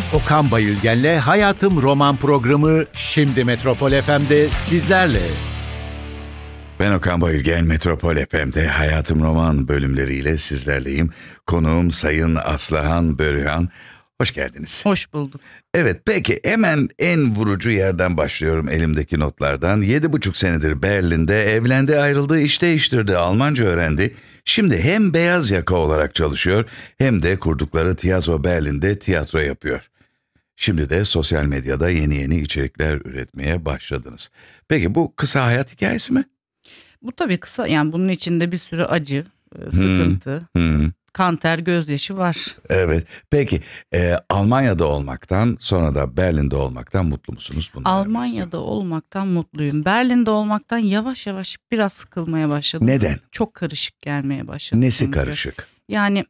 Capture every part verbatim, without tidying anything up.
Okan Bayülgen'le Hayatım Roman programı şimdi Metropol F M'de sizlerle. Ben Okan Bayülgen, Metropol F M'de Hayatım Roman bölümleriyle sizlerleyim. Konuğum Sayın Aslıhan Börühan. Hoş geldiniz. Hoş bulduk. Evet, peki hemen en vurucu yerden başlıyorum elimdeki notlardan. Yedi buçuk senedir Berlin'de evlendi, ayrıldı, iş değiştirdi, Almanca öğrendi. Şimdi hem beyaz yaka olarak çalışıyor hem de kurdukları Tiyatro Berlin'de tiyatro yapıyor. Şimdi de sosyal medyada yeni yeni içerikler üretmeye başladınız. Peki bu kısa hayat hikayesi mi? Bu tabii kısa, yani bunun içinde bir sürü acı, sıkıntı, Hmm, hmm. kan ter gözyaşı var. Evet. Peki e, Almanya'da olmaktan sonra da Berlin'de olmaktan mutlu musunuz? Bunu Almanya'da olmaktan mutluyum. Berlin'de olmaktan yavaş yavaş biraz sıkılmaya başladım. Neden? Çok karışık gelmeye başladı. Nesi çünkü. karışık? Yani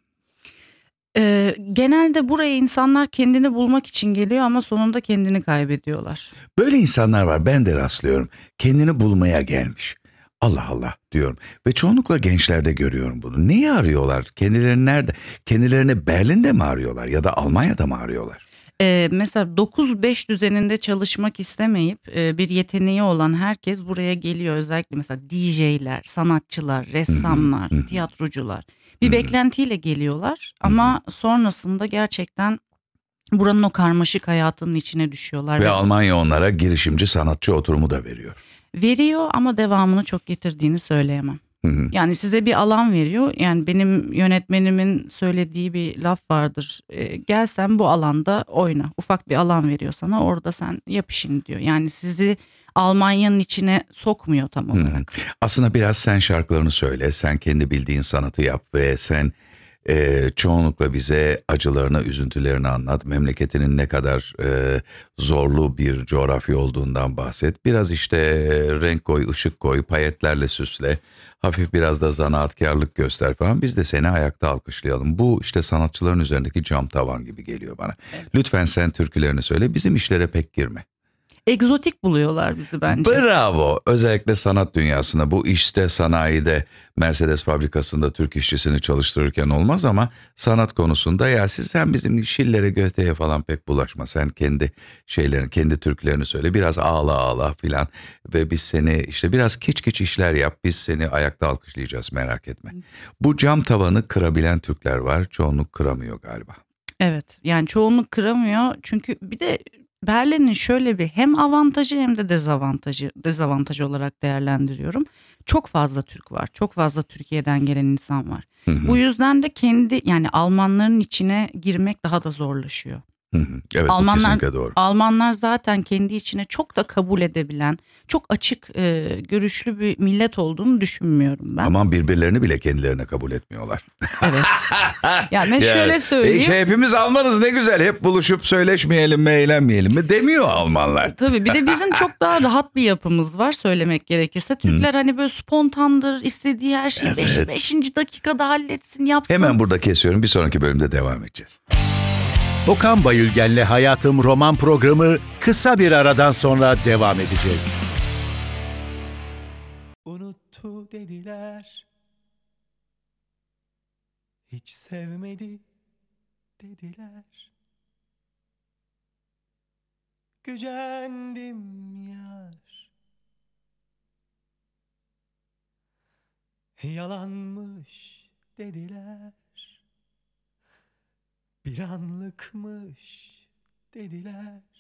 e, genelde buraya insanlar kendini bulmak için geliyor ama sonunda kendini kaybediyorlar. Böyle insanlar var, ben de rastlıyorum. Kendini bulmaya gelmiş. Allah Allah diyorum ve çoğunlukla gençlerde görüyorum bunu. Neyi arıyorlar? Kendilerini nerede? Kendilerini Berlin'de mi arıyorlar ya da Almanya'da mı arıyorlar? Ee, mesela dokuz beş düzeninde çalışmak istemeyip e, bir yeteneği olan herkes buraya geliyor. Özellikle mesela D J'ler, sanatçılar, ressamlar, tiyatrocular bir beklentiyle geliyorlar ama sonrasında gerçekten buranın o karmaşık hayatının içine düşüyorlar. Ve Almanya onlara girişimci sanatçı oturumu da veriyor. Veriyor ama devamını çok getirdiğini söyleyemem. Hı hı. Yani size bir alan veriyor. Yani benim yönetmenimin söylediği bir laf vardır. E, gel sen bu alanda oyna. Ufak bir alan veriyor sana. Orada sen yap işini diyor. Yani sizi Almanya'nın içine sokmuyor tam Hı hı. olarak. Aslında biraz sen şarkılarını söyle, sen kendi bildiğin sanatı yap ve sen e, çoğunlukla bize acılarını, üzüntülerini anlat. Memleketinin ne kadar e, zorlu bir coğrafya olduğundan bahset. Biraz işte e, renk koy, ışık koy, payetlerle süsle. Hafif biraz da zanaatkarlık göster falan. Biz de seni ayakta alkışlayalım. Bu işte sanatçıların üzerindeki cam tavan gibi geliyor bana. Lütfen sen türkülerini söyle, bizim işlere pek girme. Egzotik buluyorlar bizi bence. Bravo. Özellikle sanat dünyasında, bu işte sanayide Mercedes fabrikasında Türk işçisini çalıştırırken olmaz ama sanat konusunda ya siz sen bizim Şiller'e Göte'ye falan pek bulaşma. Sen kendi şeylerini, kendi türkülerini söyle. Biraz ağla ağla filan ve biz seni işte biraz kiç kiç işler yap. Biz seni ayakta alkışlayacağız, merak etme. Bu cam tavanı kırabilen Türkler var. Çoğunluk kıramıyor galiba. Evet, yani çoğunluk kıramıyor. Çünkü bir de Berlin'in şöyle bir hem avantajı hem de dezavantajı dezavantajı olarak değerlendiriyorum. Çok fazla Türk var. Çok fazla Türkiye'den gelen insan var. Hı hı. Bu yüzden de kendi, yani Almanların içine girmek daha da zorlaşıyor. Hı hı. Evet, bu Almanlar kesinlikle doğru. Almanlar zaten kendi içine çok da kabul edebilen, çok açık e, görüşlü bir millet olduğunu düşünmüyorum ben. Aman birbirlerini bile kendilerine kabul etmiyorlar. Evet. Yani ben Ya, şöyle söyleyeyim. "Hiç hepimiz Almanız, ne güzel, hep buluşup söyleşmeyelim mi, eğlenmeyelim mi" demiyor Almanlar. Tabii bir de bizim çok daha rahat bir yapımız var söylemek gerekirse. Türkler hani böyle spontandır, istediği her şeyi beş, Evet. beşinci dakikada halletsin, yapsın. Hemen burada kesiyorum, bir sonraki bölümde devam edeceğiz. Okan Bayülgen'le Hayatım Roman programı kısa bir aradan sonra devam edecek. Unuttu dediler, hiç sevmedi dediler. Gücendim yar, yalanmış dediler. Bir anlıkmış dediler.